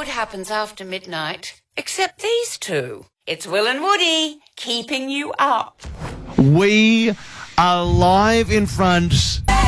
what happens after midnight, except these two. It's Will and Woody keeping you up. We are live in front